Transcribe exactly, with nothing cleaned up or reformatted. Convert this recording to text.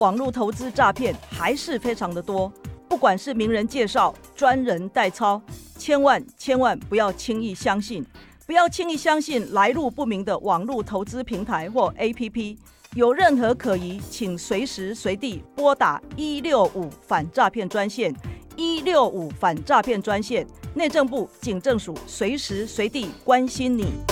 网络投资诈骗还是非常的多，不管是名人介绍、专人代操，千万千万不要轻易相信，不要轻易相信来路不明的网络投资平台或 A P P。有任何可疑，请随时随地拨打一六五反诈骗专线，一六五反诈骗专线，内政部警政署随时随地关心你。